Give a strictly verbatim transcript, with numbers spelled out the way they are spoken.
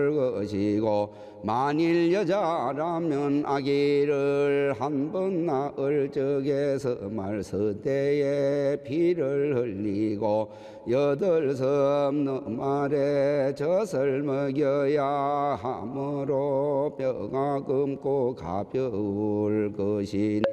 것이고 만일 여자라면 아기를 한 번 낳을 적에서 말서대에 피를 흘리고 여덟 섬 너말에 젖을 먹여야 하므로 뼈가 검고 가벼울 것이니